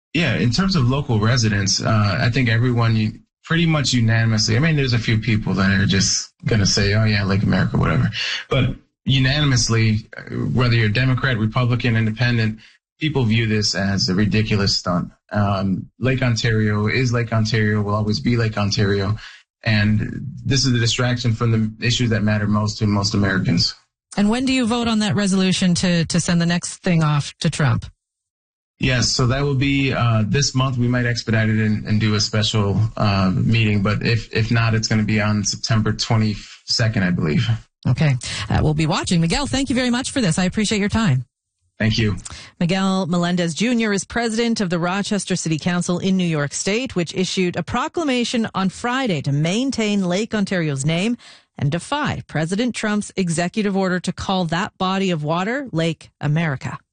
Yeah, in terms of local residents, I think everyone pretty much unanimously. I mean, there's a few people that are just going to say, "Oh yeah, Lake America, whatever," but unanimously, whether you're Democrat, Republican, Independent, people view this as a ridiculous stunt. Lake Ontario is Lake Ontario, will always be Lake Ontario, and this is a distraction from the issues that matter most to most Americans. And when do you vote on that resolution to send the next thing off to Trump? Yes, so that will be this month. We might expedite it and do a special meeting, but if not, it's going to be on September 22nd, I believe. Okay, we'll be watching. Miguel, thank you very much for this. I appreciate your time. Thank you. Miguel Melendez Jr. is president of the Rochester City Council in New York State, which issued a proclamation on Friday to maintain Lake Ontario's name and defy President Trump's executive order to call that body of water Lake America.